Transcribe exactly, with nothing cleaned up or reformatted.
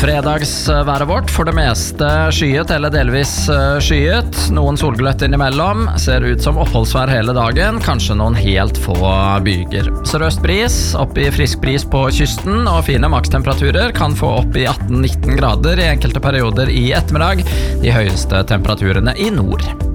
Fredagsværet vårt for det meste skyet eller delvis skyet. Noen solgløtt innimellom. Ser ut som oppholdsvær hele dagen. Kanskje noen helt få byger. Sørøst bris, opp i frisk bris på kysten, og fine makstemperaturer kan få opp i atten nitten grader i enkelte perioder i ettermiddag. De høyeste temperaturene i nord.